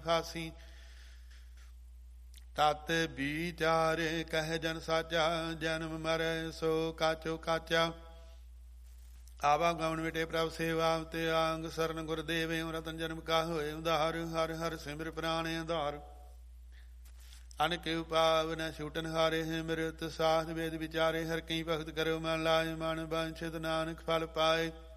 ਖਾਸੀ। ਤਤ ਵਿਚਾਰੇ ਕਹਿ ਜਨ ਸਾਚਾ, ਜਨਮ ਮਰੈ ਸੋ ਕਾਚੋ ਕਾਚਾ। ਆਵਾਗਮਨ ਮਿਟੇ ਪ੍ਰਭ ਸੇਵਾ ਤੇ ਆਂਗ ਸਰਨ ਗੁਰਦੇਵੇ। ਰਤਨ ਜਨਮ ਕਾ ਹੋਏ ਉਧਾਰ, ਹਰ ਹਰ ਸਿਮਰ ਪ੍ਰਾਣੇ ਆਧਾਰ। ਅਨਕ ਉਪਾਵ ਨ ਛੂਟਨ ਹਾਰੇ, ਮਿਰਤ ਸਾਧ ਵੇਦ ਵਿਚਾਰੇ। ਹਰ ਕਈ ਭਗਤ ਕਰੋ ਮਨ ਲਾਏ, ਮਨ ਵਾਂਛਿਤ ਨਾਨਕ ਫਲ ਪਾਏ।